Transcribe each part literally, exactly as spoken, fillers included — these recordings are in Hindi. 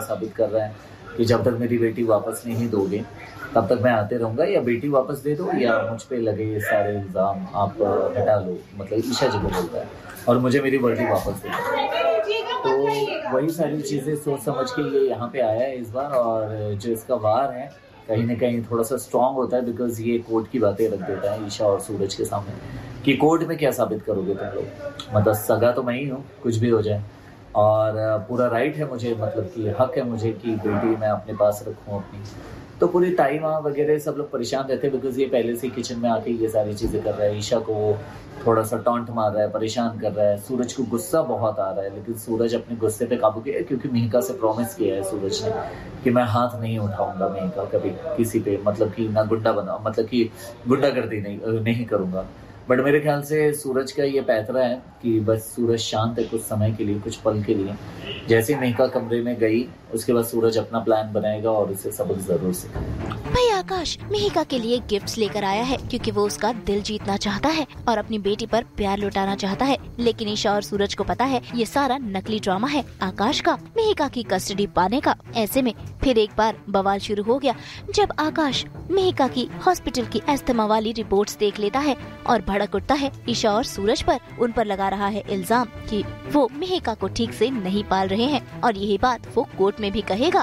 साबित कर रहा है कि जब तक मेरी बेटी वापस नहीं दोगे तब तक मैं आते रहूँगा, या बेटी वापस दे दो या मुझ पे लगे ये सारे इल्ज़ाम आप हटा लो, मतलब ईशा जी को बोलता है, और मुझे मेरी वर्दी वापस दे दो। तो वही सारी चीज़ें सोच समझ के ये यहाँ पे आया है इस बार, और जो इसका वार है कहीं ना कहीं थोड़ा सा स्ट्रांग होता है, बिकॉज ये कोर्ट की बातें रख देता है ईशा और सूरज के सामने कि कोर्ट में क्या साबित करोगे तुम लोग, मतलब सगा तो मैं ही हूँ, कुछ भी हो जाए, और पूरा राइट है मुझे, मतलब कि हक है मुझे कि बेटी मैं अपने पास रखूँ अपनी। तो पूरी ताई माँ वगैरह सब लोग परेशान रहते हैं, बिकॉज ये पहले से किचन में आके ये सारी चीज़ें कर रहा है, ईशा को थोड़ा सा टॉन्ट मार रहा है, परेशान कर रहा है, सूरज को गुस्सा बहुत आ रहा है, लेकिन सूरज अपने गुस्से पे काबू किया क्योंकि मिहिका से प्रॉमिस किया है सूरज ने कि मैं हाथ नहीं उठाऊंगा मिहिका कभी किसी पे, मतलब कि ना गुंडा बना, मतलब कि गुंडागर्दी नहीं नहीं करूंगा। बट मेरे ख्याल से सूरज का ये पैतरा है कि बस सूरज शांत है कुछ समय के लिए, कुछ पल के लिए। जैसे ही मिहिका कमरे में गई उसके बाद सूरज अपना प्लान बनाएगा और उसे सबक जरूर सिखाएगा। भाई आकाश मिहिका के लिए गिफ्ट्स लेकर आया है क्योंकि वो उसका दिल जीतना चाहता है और अपनी बेटी पर प्यार लुटाना चाहता है, लेकिन ईशा और सूरज को पता है ये सारा नकली ड्रामा है आकाश का मिहिका की कस्टडी पाने का। ऐसे में फिर एक बार बवाल शुरू हो गया जब आकाश मिहिका की हॉस्पिटल की अस्थमा वाली रिपोर्ट्स देख लेता है और भड़क उठता है ईशा और सूरज पर। उन पर लगा रहा है इल्जाम कि वो मिहिका को ठीक से नहीं पाल रहे हैं और यही बात वो कोर्ट में भी कहेगा।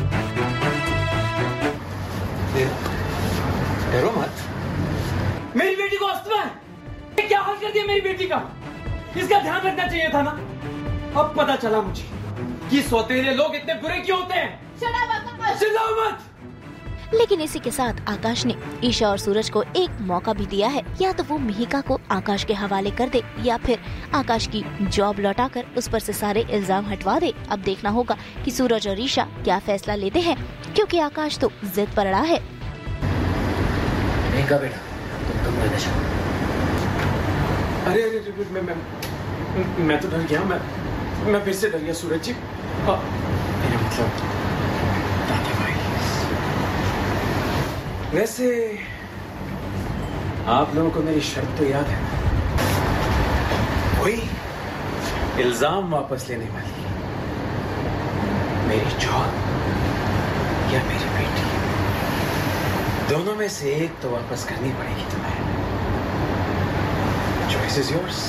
डरो मत, मेरी बेटी को अस्थमा है, क्या हाल कर दिया मेरी बेटी का, इसका ध्यान रखना चाहिए था ना। अब पता चला मुझे कि सौतेले लोग इतने बुरे क्यों होते हैं। चिल्लाओ मत। लेकिन इसी के साथ आकाश ने ईशा और सूरज को एक मौका भी दिया है, या तो वो मिहिका को आकाश के हवाले कर दे या फिर आकाश की जॉब लौटाकर उस पर से सारे इल्जाम हटवा दे। अब देखना होगा कि सूरज और ईशा क्या फैसला लेते हैं, क्योंकि आकाश तो जिद पर अड़ा है। मिहिका बेटा तुम तुम मेरे साथ। अरे अरे मैं मैं मैं तो डर गया, मैं मैं फिर से डर गया सूरज जी। मेरा मतलब वैसे आप लोगों को मेरी शर्त तो याद है, वही इल्जाम वापस लेने वाली, मेरी जॉब या मेरी बेटी, दोनों में से एक तो वापस करनी पड़ेगी तुम्हें। Choice is yours.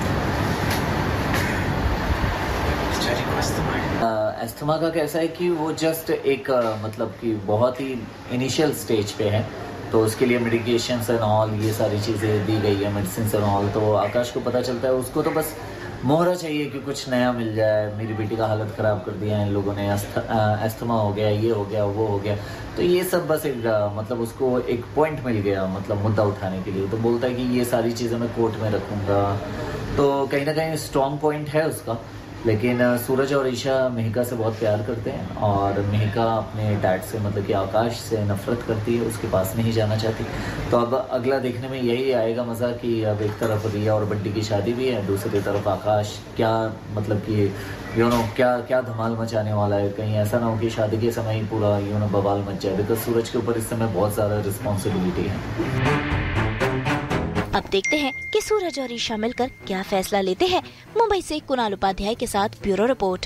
अस्थमा का कैसा है कि वो जस्ट एक मतलब कि बहुत ही इनिशियल स्टेज पे है, तो उसके लिए मेडिकेशंस एंड ऑल ये सारी चीज़ें दी गई है, मेडिसिन एंड ऑल। तो आकाश को पता चलता है, उसको तो बस मोहरा चाहिए कि कुछ नया मिल जाए, मेरी बेटी का हालत ख़राब कर दिया इन लोगों ने, अस्थमा हो गया, ये हो गया, वो हो गया। तो ये सब बस एक मतलब उसको एक पॉइंट मिल गया, मतलब मुद्दा उठाने के लिए। तो बोलता है कि ये सारी चीज़ें मैं कोर्ट में रखूँगा, तो कहीं ना कहीं स्ट्रॉन्ग पॉइंट है उसका। लेकिन सूरज और ईशा मिहिका से बहुत प्यार करते हैं और मिहिका अपने डैड से, मतलब कि आकाश से नफरत करती है, उसके पास नहीं जाना चाहती। तो अब अगला देखने में यही आएगा मज़ा कि अब एक तरफ रिया और बड्डी की शादी भी है, दूसरी तरफ आकाश क्या मतलब कि यू नो क्या क्या धमाल मचाने वाला है। कहीं ऐसा ना हो कि शादी के समय ही पूरा यू नो बवाल मच जाए, बिकॉज सूरज के ऊपर इस समय बहुत ज़्यादा रिस्पॉन्सिबिलिटी है। अब देखते हैं कि सूरज और ईशा मिलकर क्या फैसला लेते हैं। मुंबई से कुणाल उपाध्याय के साथ ब्यूरो रिपोर्ट।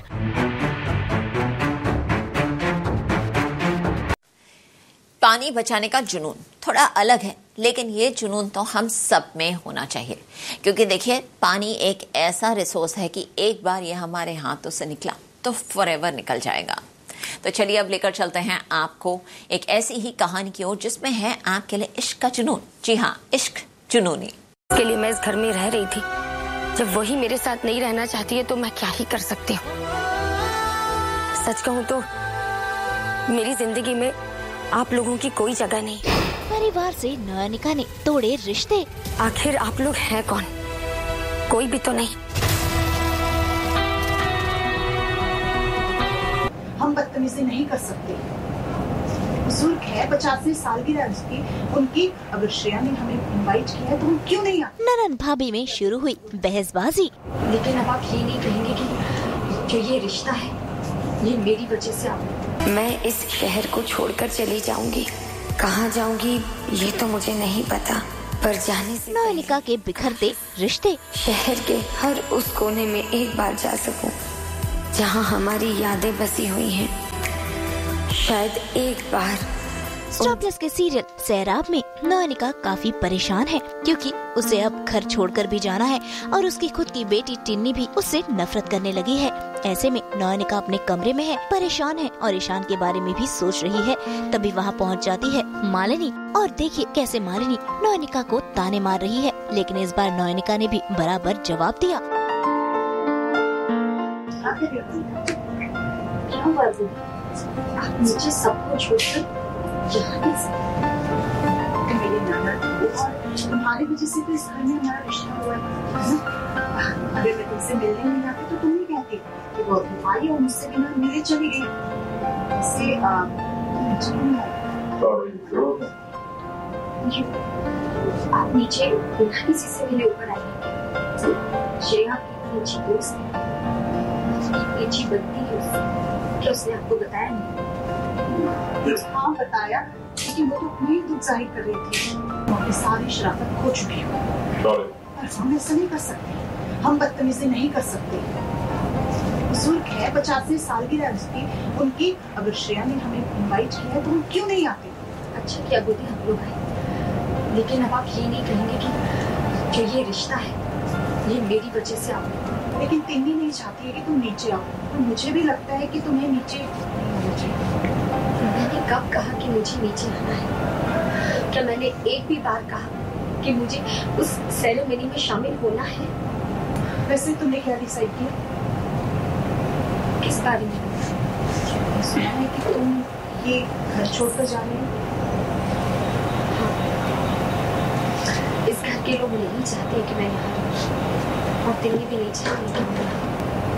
पानी बचाने का जुनून थोड़ा अलग है, लेकिन ये जुनून तो हम सब में होना चाहिए, क्योंकि देखिए पानी एक ऐसा रिसोर्स है कि एक बार ये हमारे हाथों से निकला तो फॉरएवर निकल जाएगा। तो चलिए अब लेकर चलते हैं आपको एक ऐसी ही कहानी की ओर जिसमें है आपके लिए इश्क का जुनून। जी हाँ, इश्क जुनूनी। के लिए मैं इस घर में रह रही थी, जब वही मेरे साथ नहीं रहना चाहती है तो मैं क्या ही कर सकती हूँ। सच कहूँ तो मेरी जिंदगी में आप लोगों की कोई जगह नहीं। परिवार से नयनिका ने तोड़े रिश्ते। आखिर आप लोग हैं कौन? कोई भी तो नहीं। हम बदतमीजी नहीं कर सकते। बुजुर्ग है, पचासवीं सालगिरह उसकी, उनकी अगर श्रेया ने हमें इनवाइट किया है तो हम क्यों नहीं आए? ननन भाभी में शुरू हुई बहसबाजी। लेकिन अब आप ये नहीं कहेंगे कि जो ये रिश्ता है ये मेरी वजह से आप। मैं इस शहर को छोड़कर चली जाऊंगी। कहाँ जाऊंगी ये तो मुझे नहीं पता, पर जाने से नयनिका के बिखरते रिश्ते। शहर के हर उस कोने में एक बार जा सकूं जहाँ हमारी यादें बसी हुई हैं। शायद एक बार। स्टार प्लस के सीरियल सैराब में नयनिका काफी परेशान है क्योंकि उसे अब घर छोड़कर भी जाना है और उसकी खुद की बेटी टिन्नी भी उससे नफरत करने लगी है। ऐसे में नयनिका अपने कमरे में है, परेशान है और ईशान के बारे में भी सोच रही है। तभी वहाँ पहुँच जाती है मालिनी और देखिए कैसे मालिनी नयनिका को ताने मार रही है, लेकिन इस बार नयनिका ने भी बराबर जवाब दिया। आप मुझे सब कुछ छोड़कर मेरी ननद और तुम्हारी वजह से तो इस घर में हमारा रिश्ता हुआ है। अगर मैं तुमसे मिलने नहीं आती तो तुम ही कहती कि वो तुम्हारी और मुझसे बिना मिले चली गई। इससे आप नीचे बिना किसी से मिले ऊपर आइए। श्रेया की अच्छी दोस्त है, अच्छी बनती है उससे। क्या उसने आपको बताया नहीं? हाँ बताया, लेकिन वो तो अपनी दुख जाहिर कर रही थी। वो अपनी सारी शराफत खो चुकी है। पर हम ऐसा नहीं कर सकते, हम बदतमीजी नहीं कर सकते। बुजुर्ग है, पचासी साल की रह उसकी उनकी। अगर श्रेया ने हमें इनवाइट किया है तो हम क्यों नहीं आते? अच्छा किया गोदी हम लोग आए, लेकिन अब आप ये नहीं कहेंगे कि जो ये रिश्ता है ये मेरी वजह से आप। लेकिन तिन्नी नहीं चाहती है कि तुम नीचे आओ, तो मुझे भी लगता है कि तुम्हें नीचे आना चाहिए। मैंने कब कहा कि मुझे नीचे आना है? क्या मैंने एक भी बार कहा कि मुझे उस सेरेमनी में शामिल होना है? वैसे तुमने क्या डिसाइड किया? किस बारे में? सुना है कि तुम ये घर छोड़कर जा रहे हो। इस घर के लोग नहीं चाहते कि मैं यहाँ रहूं और तिन्नी भी नहीं चाहती कि मैं यहाँ।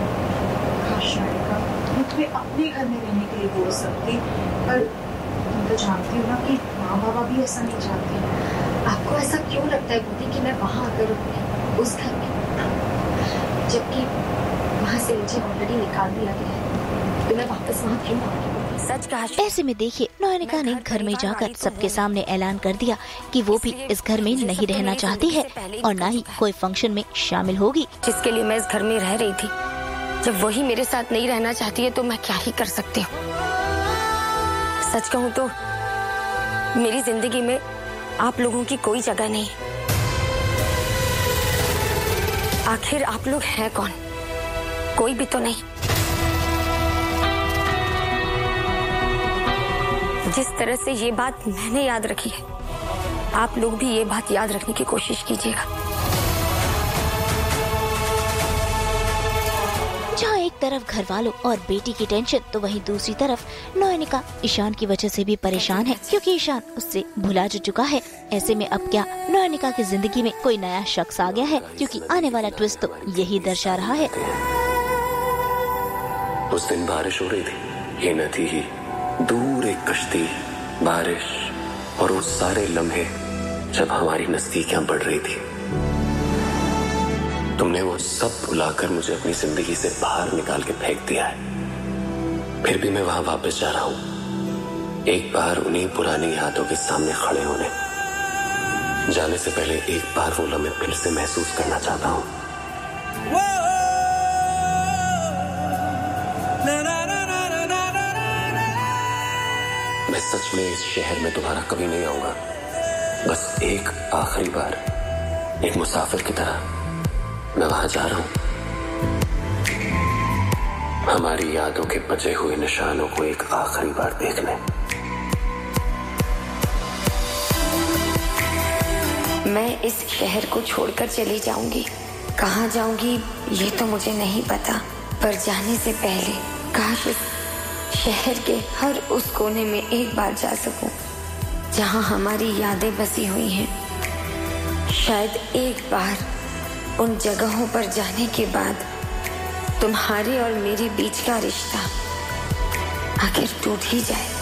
तुम तुम्हें अपने घर में रहने के लिए बोल सकती, पर तुम तो जानती हो ना कि माँ बाबा भी ऐसा नहीं चाहते। आपको ऐसा क्यों लगता है बूटी कि मैं वहाँ आकर रहूँगी उस घर में, जबकि वहाँ से मुझे ऑलरेडी निकाल दिया गया है? तो मैं वापस वहाँ क्यों आऊँगी? सच कहा। ऐसे में देखिए नयनिका ने घर में जाकर सबके सामने ऐलान कर दिया कि वो भी इस घर में नहीं रहना चाहती है और न ही कोई फंक्शन में शामिल होगी। जिसके लिए मैं इस घर में रह रही थी, जब वही मेरे साथ नहीं रहना चाहती है तो मैं क्या ही कर सकती हूँ। सच कहूँ तो मेरी जिंदगी में आप लोगों की कोई जगह नहीं। आखिर आप लोग हैं कौन? कोई भी तो नहीं। जिस तरह से ये बात मैंने याद रखी है, आप लोग भी ये बात याद रखने की कोशिश कीजिएगा। जहाँ एक तरफ घर वालों और बेटी की टेंशन, तो वहीं दूसरी तरफ नयनिका ईशान की वजह से भी परेशान है क्योंकि ईशान उससे भुला जा चुका है। ऐसे में अब क्या नयनिका की जिंदगी में कोई नया शख्स आ गया है, क्योंकि आने वाला ट्विस्ट तो यही दर्शा रहा है। उस दिन बारिश हो रही थी, ये नदी ही दूर एक कश्ती, बारिश और वो सारे लम्हे जब हमारी नजदीकियां बढ़ रही थी। तुमने वो सब भुलाकर मुझे अपनी जिंदगी से बाहर निकाल के फेंक दिया है। फिर भी मैं वहां वापस जा रहा हूं, एक बार उन्हीं पुरानी यादों के सामने खड़े होने। जाने से पहले एक बार वो लम्हे फिर से महसूस करना चाहता हूं। मैं सच में इस शहर में दोबारा कभी नहीं आऊंगा। बस एक आखिरी बार एक मुसाफिर की तरह मैं वहां जा रहा हूं, हमारी यादों के बचे हुए निशानों को एक आखिरी बार देखने। मैं इस शहर को छोड़कर चली जाऊंगी। कहाँ जाऊंगी ये तो मुझे नहीं पता, पर जाने से पहले काश इस शहर के हर उस कोने में एक बार जा सकूं जहां हमारी यादें बसी हुई हैं। शायद एक बार उन जगहों पर जाने के बाद तुम्हारे और मेरे बीच का रिश्ता आखिर टूट ही जाए।